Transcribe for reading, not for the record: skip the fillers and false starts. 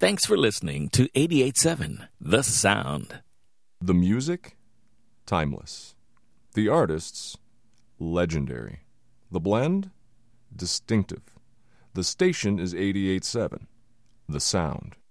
Thanks for listening to 88.7 The Sound. The music, timeless. The artists, legendary. The blend, distinctive. The station is 88.7 The Sound.